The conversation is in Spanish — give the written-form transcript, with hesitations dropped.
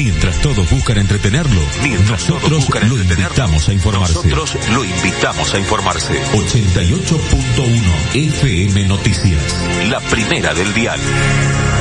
Mientras todos buscan entretenerlo, nosotros lo invitamos a informarse. 88.1 FM Noticias, la primera del dial.